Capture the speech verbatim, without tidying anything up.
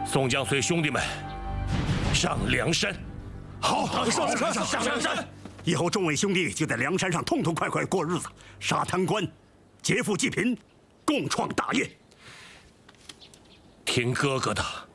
宋江随兄弟们上梁山。 好， 上梁山，上梁山。 以后众位兄弟就在梁山上痛痛快快过日子，杀贪官，劫富济贫，共创大业。 听哥哥的。